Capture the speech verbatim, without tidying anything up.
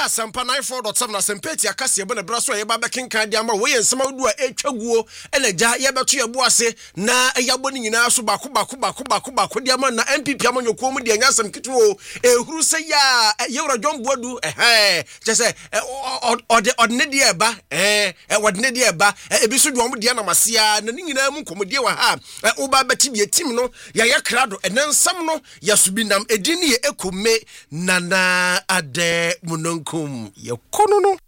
Asempa ninety-four point seven asempeti akase ebe na braso ye ba bekenkan dia ma we yensema odu a etwaguo ena gya ye beto ye bo ase na eyabo ni nyina so bako bako bako bako bako dia ma na M P P amanyoko mu dia nyasem kitwo ehuru se ya ye wura John Boadu eh je ode ode dia eba eh ode dia eba ebi so duom dia na masea na ni nyina mu komodie wa ha oba beti bi etim no ya ye krado enensam no ya subinam edini ye ekome nana ade munonkum ye kono no